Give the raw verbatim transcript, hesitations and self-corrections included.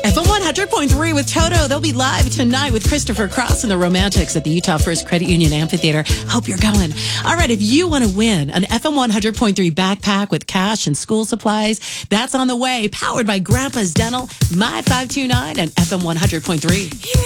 F M one hundred point three with Toto. They'll be live tonight with Christopher Cross and the Romantics at the Utah First Credit Union Amphitheater. Hope you're going. All right, if you want to win an F M one hundred point three backpack with cash and school supplies, that's on the way. Powered by Grandpa's Dental, My five two nine, and F M one hundred point three.